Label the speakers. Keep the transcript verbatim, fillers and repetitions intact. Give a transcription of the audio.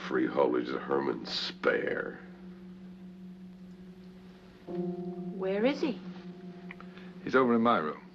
Speaker 1: Freeholders of Herman Spare.
Speaker 2: Where is he?
Speaker 3: He's over in my room.